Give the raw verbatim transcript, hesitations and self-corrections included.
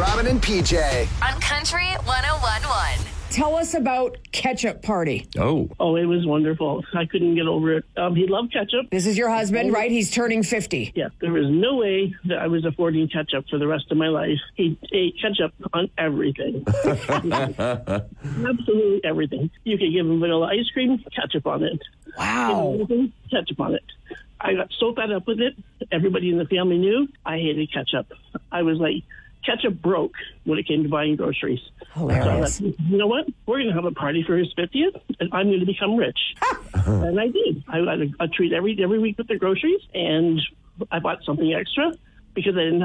Robin and P J. On Country one oh one point one. Tell us about Ketchup Party. Oh. Oh, it was wonderful. I couldn't get over it. Um, he loved ketchup. This is your husband, right? He's turning fifty. Yeah, there was no way that I was affording ketchup for the rest of my life. He ate ketchup on everything. Absolutely everything. You could give him vanilla ice cream, ketchup on it. Wow. Anything, ketchup on it. I got so fed up with it. Everybody in the family knew I hated ketchup. I was like, ketchup broke when it came to buying groceries. Hilarious. So I thought, you know what? We're going to have a party for his fiftieth, and I'm going to become rich. And I did. I got a, a treat every every week with the groceries, and I bought something extra because I didn't